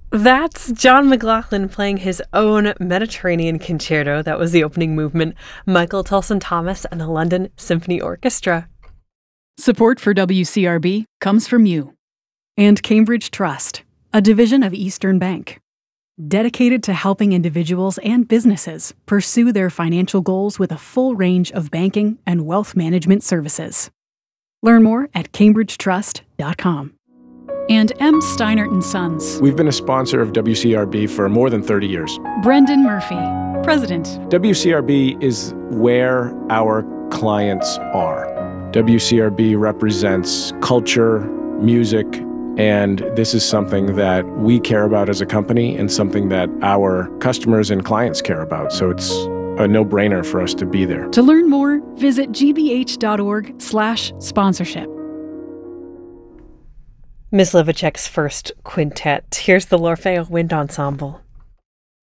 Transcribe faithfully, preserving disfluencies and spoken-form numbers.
That's John McLaughlin playing his own Mediterranean concerto. That was the opening movement. Michael Tulson Thomas and the London Symphony Orchestra. Support for W C R B comes from you. And Cambridge Trust, a division of Eastern Bank, dedicated to helping individuals and businesses pursue their financial goals with a full range of banking and wealth management services. Learn more at cambridge trust dot com. And M. Steinert and Sons. We've been a sponsor of W C R B for more than thirty years. Brendan Murphy, President. W C R B is where our clients are. W C R B represents culture, music, and this is something that we care about as a company and something that our customers and clients care about. So it's a no-brainer for us to be there. To learn more, visit g b h dot org slash sponsorship. Miss Livacek's first quintet. Here's the L'Orfeo Wind Ensemble.